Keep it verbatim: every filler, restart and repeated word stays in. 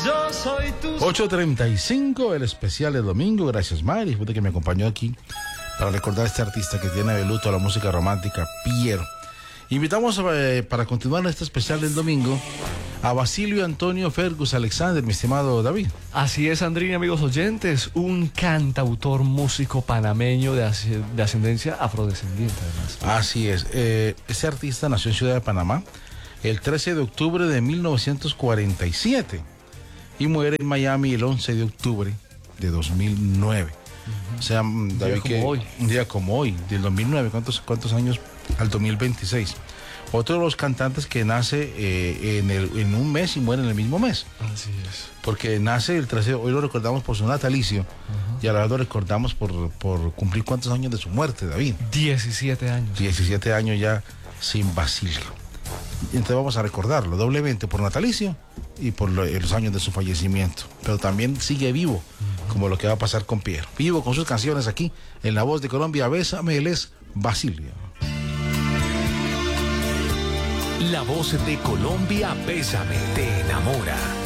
Yo soy tu... ocho treinta y cinco, el especial de domingo. Gracias, Mari, que me acompañó aquí para recordar a este artista que tiene de luto a la música romántica, Piero. Invitamos eh, para continuar este especial del domingo a Basilio Antonio Fergus Alexander, mi estimado David. Así es, Andrini, amigos oyentes, un cantautor músico panameño de, as de ascendencia afrodescendiente, además. Así es. Eh, este artista nació en Ciudad de Panamá el trece de octubre de mil novecientos cuarenta y siete y muere en Miami el once de octubre de dos mil nueve. Uh-huh. O sea, un David, día que como hoy. Un día como hoy, del dos mil nueve. ¿Cuántos, cuántos años? Al dos mil veintiséis. Otro de los cantantes que nace eh, en, el, en un mes y muere en el mismo mes. Así es. Porque nace el trece, hoy lo recordamos por su natalicio, uh-huh. y ahora lo recordamos por, por cumplir cuántos años de su muerte, David. diecisiete años. diecisiete años ya sin Basilio. Entonces vamos a recordarlo doblemente por natalicio y por lo, los años de su fallecimiento. Pero también sigue vivo, uh-huh. como lo que va a pasar con Piero. Vivo con sus canciones aquí, en La Voz de Colombia. Bésame, él es Basilio. La Voz de Colombia, Bésame, te enamora.